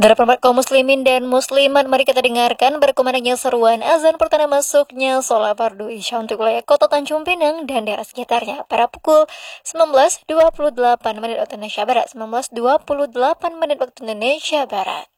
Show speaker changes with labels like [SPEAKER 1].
[SPEAKER 1] Saudara pemirsa kaum muslimin dan muslimat, mari kita dengarkan berkumandangnya seruan azan pertanda masuknya sholat fardu isya untuk wilayah Kota Tanjung Pinang dan daerah sekitarnya pada pukul 19.28 waktu Indonesia Barat. 19.28 waktu Indonesia Barat.